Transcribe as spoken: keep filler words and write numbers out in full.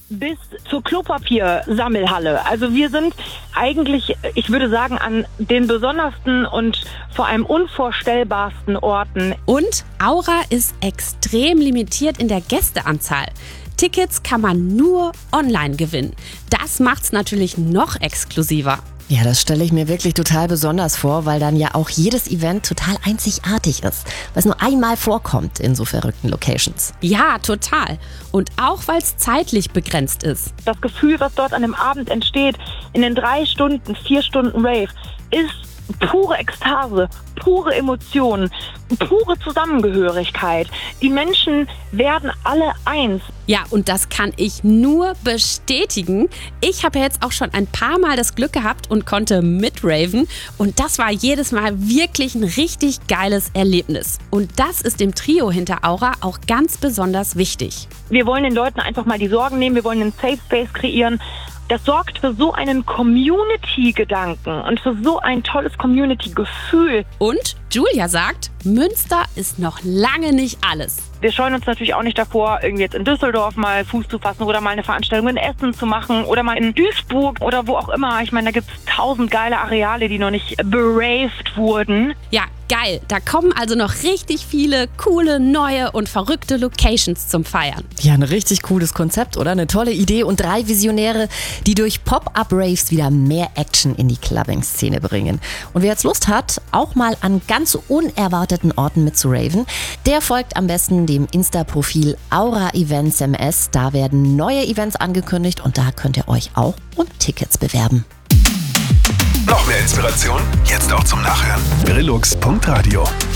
bis zur Klopapiersammelhalle. Also wir sind eigentlich, ich würde sagen, an den besondersten und vor allem unvorstellbarsten Orten. Und Aura ist extrem limitiert in der Gästeanzahl. Tickets kann man nur online gewinnen. Das macht's natürlich noch exklusiver. Ja, das stelle ich mir wirklich total besonders vor, weil dann ja auch jedes Event total einzigartig ist, was nur einmal vorkommt in so verrückten Locations. Ja, total. Und auch weil es zeitlich begrenzt ist. Das Gefühl, was dort an dem Abend entsteht, in den drei Stunden, vier Stunden Rave, ist pure Ekstase, pure Emotionen, pure Zusammengehörigkeit. Die Menschen werden alle eins. Ja, und das kann ich nur bestätigen. Ich habe ja jetzt auch schon ein paar Mal das Glück gehabt und konnte mitraven. Und das war jedes Mal wirklich ein richtig geiles Erlebnis. Und das ist dem Trio hinter Aura auch ganz besonders wichtig. Wir wollen den Leuten einfach mal die Sorgen nehmen. Wir wollen einen Safe Space kreieren. Das sorgt für so einen Community-Gedanken und für so ein tolles Community-Gefühl. Und Julia sagt, Münster ist noch lange nicht alles. Wir scheuen uns natürlich auch nicht davor, irgendwie jetzt in Düsseldorf mal Fuß zu fassen oder mal eine Veranstaltung in Essen zu machen oder mal in Duisburg oder wo auch immer. Ich meine, da gibt es tausend geile Areale, die noch nicht beraved wurden. Ja, geil. Da kommen also noch richtig viele coole, neue und verrückte Locations zum Feiern. Ja, ein richtig cooles Konzept, oder? Eine tolle Idee und drei Visionäre, die durch Pop-Up-Raves wieder mehr Action in die Clubbing-Szene bringen. Und wer jetzt Lust hat, auch mal an ganz unerwarteten Orten mitzuraven, der folgt am besten dem Insta-Profil Aura Events M S. Da werden neue Events angekündigt und da könnt ihr euch auch um Tickets bewerben. Noch mehr Inspiration? Jetzt auch zum Nachhören. Brillux Punkt Radio